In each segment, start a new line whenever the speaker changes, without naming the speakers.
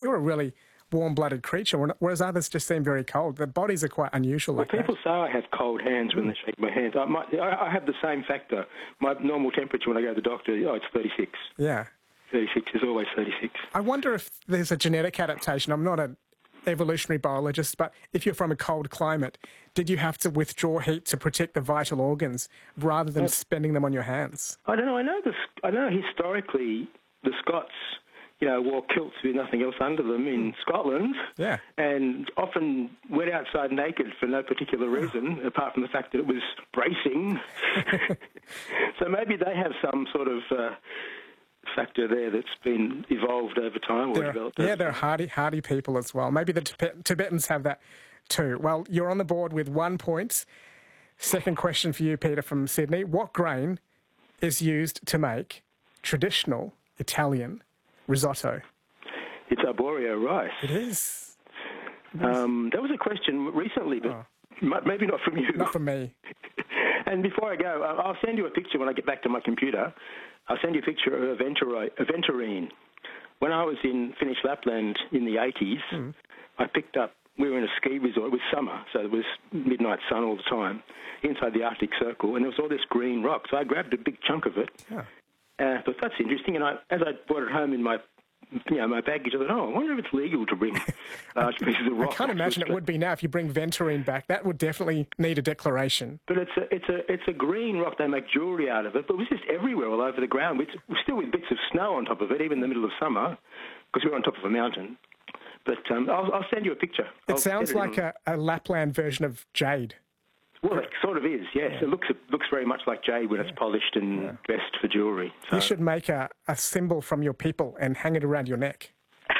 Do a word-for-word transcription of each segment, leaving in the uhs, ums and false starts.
you're a really warm-blooded creature, whereas others just seem very cold. Their bodies are quite unusual
well,
like
people
that.
say I have cold hands when they shake my hands. I, might, I, I have the same factor. My normal temperature when I go to the doctor, oh, it's thirty-six.
Yeah.
thirty-six is always thirty-six.
I wonder if there's a genetic adaptation. I'm not an evolutionary biologist, but if you're from a cold climate, did you have to withdraw heat to protect the vital organs rather than spending them on your hands?
I don't know. I know this. I know historically the Scots, you know, wore kilts with nothing else under them in Scotland,
yeah,
and often went outside naked for no particular reason, apart from the fact that it was bracing. So maybe they have some sort of uh, factor there that's been evolved over time or
they're,
developed.
Yeah, they're hardy, hardy people as well. Maybe the Tibet- Tibetans have that too. Well, you're on the board with one point. Second question for you, Peter, from Sydney. What grain is used to make traditional Italian risotto?
It's arborio rice.
It is.
Um, that was a question recently, but oh. maybe not from you.
Not from me.
And before I go, I'll send you a picture when I get back to my computer. I'll send you a picture of aventurine. When I was in Finnish Lapland in the eighties, mm. I picked up, we were in a ski resort. It was summer, so it was midnight sun all the time, inside the Arctic Circle, and there was all this green rock. So I grabbed a big chunk of it.
Yeah.
Uh, I thought, that's interesting. And I, as I brought it home in my you know, my baggage, I thought, oh, I wonder if it's legal to bring large pieces of rock.
I can't imagine it would be now if you bring venturine back. That would definitely need a declaration.
But it's a, it's a, it's a green rock. They make jewellery out of it, but it was just everywhere, all over the ground. It's still with bits of snow on top of it, even in the middle of summer, because we were on top of a mountain. But um, I'll, I'll send you a picture.
It
I'll
sounds like a, a Lapland version of jade.
Well, it sort of is, yes.
Yeah.
It looks it looks very much like jade when yeah. it's polished and yeah. dressed for jewellery. So.
You should make a, a symbol from your people and hang it around your neck.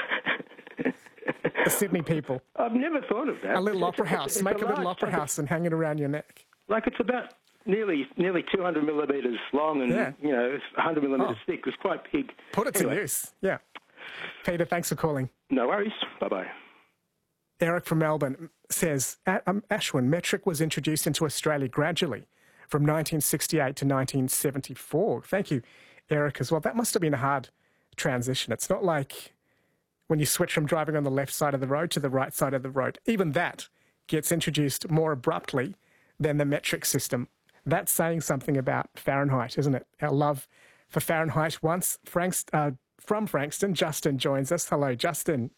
The Sydney people.
I've never thought of that.
A little
it's,
opera
it's,
house.
It's, it's
make a, a little
large,
opera house and hang it around your neck.
Like it's about nearly nearly two hundred millimetres long and,
yeah.
you know, one hundred millimetres
oh.
thick. It's quite big.
Put it
anyway.
to use, yeah. Peter, thanks for calling.
No worries. Bye-bye.
Eric from Melbourne says, um, Ashwin, metric was introduced into Australia gradually from nineteen sixty-eight to nineteen seventy-four. Thank you, Eric, as well. That must have been a hard transition. It's not like when you switch from driving on the left side of the road to the right side of the road. Even that gets introduced more abruptly than the metric system. That's saying something about Fahrenheit, isn't it? Our love for Fahrenheit. Once Franks, uh, from Frankston, Justin joins us. Hello, Justin.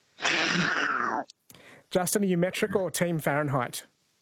Justin, are you metric or team Fahrenheit?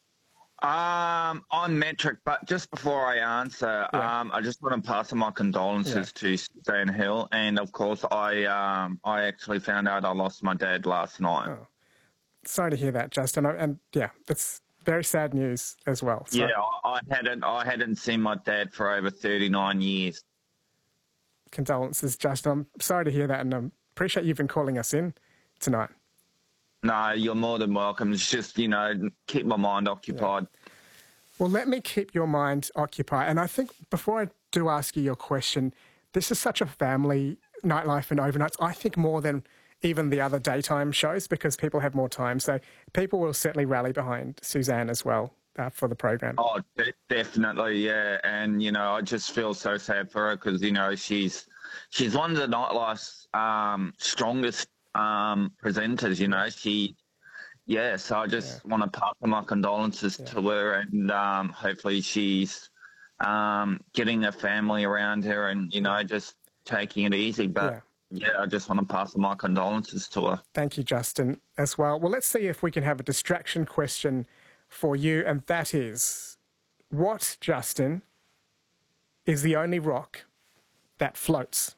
Um, I'm metric, but just before I answer, yeah. um, I just want to pass on my condolences yeah. to Suzanne Hill, and of course, I um, I actually found out I lost my dad last night.
Oh. Sorry to hear that, Justin, and yeah, it's very sad news as well. So.
Yeah, I hadn't I hadn't seen my dad for over thirty-nine years.
Condolences, Justin. I'm sorry to hear that, and I appreciate you've been calling us in tonight.
No, you're more than welcome. It's just, you know, keep my mind occupied.
Yeah. Well, let me keep your mind occupied. And I think before I do ask you your question, this is such a family nightlife and overnights, I think more than even the other daytime shows because people have more time. So people will certainly rally behind Suzanne as well uh, for the program.
Oh, de- definitely, yeah. And, you know, I just feel so sad for her because, you know, she's she's one of the nightlife's um, strongest Um, presenters, you know, she, yeah, so I just yeah. want to pass on my condolences yeah. to her and um, hopefully she's um, getting her family around her and, you know, just taking it easy. But, yeah, yeah I just want to pass on my condolences to her.
Thank you, Justin, as well. Well, let's see if we can have a distraction question for you, and that is, what, Justin, is the only rock that floats?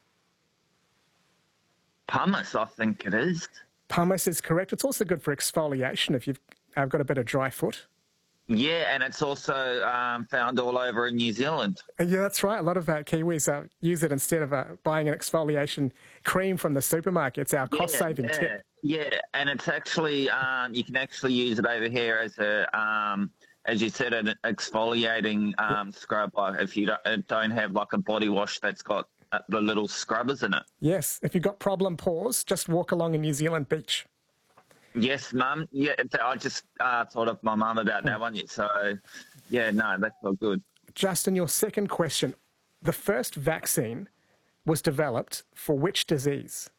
Pumice, I think it is.
Pumice is correct. It's also good for exfoliation if you've uh, got a bit of dry foot.
Yeah, and it's also um, found all over in New Zealand.
Yeah, that's right. A lot of uh, Kiwis uh, use it instead of uh, buying an exfoliation cream from the supermarket. It's our cost-saving
yeah,
tip.
Yeah, and it's actually, um, you can actually use it over here as a, um, as you said, an exfoliating um, scrub if you don't, don't have like a body wash that's got the little scrubbers in it.
Yes, if you've got problem pores, just walk along a New Zealand beach.
Yes, Mum. Yeah, I just uh, thought of my mum about that one. So, yeah, no, that's all good.
Justin, your second question. The first vaccine was developed for which disease?